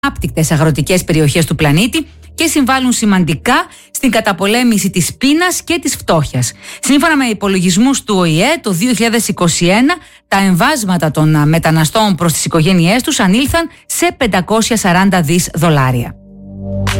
άπτυκτες αγροτικές περιοχές του πλανήτη και συμβάλλουν σημαντικά στην καταπολέμηση της πείνας και της φτώχειας. Σύμφωνα με υπολογισμούς του ΟΗΕ, το 2021 τα εμβάσματα των μεταναστών προς τις οικογένειές τους ανήλθαν σε $540 δις.